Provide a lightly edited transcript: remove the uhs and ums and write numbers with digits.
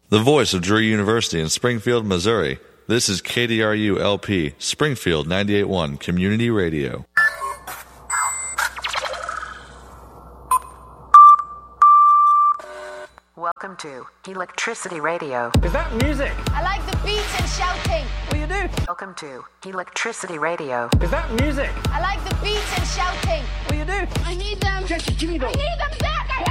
The voice of Drury University in Springfield, Missouri. This is KDRU-LP, Springfield 98.1 Community Radio. Welcome to Electricity Radio. Is that music? I like the beats and shouting. What do you do? Welcome to Electricity Radio. Is that music? I like the beats and shouting. What do you do? I need them. Jesse, give me those. I need them back.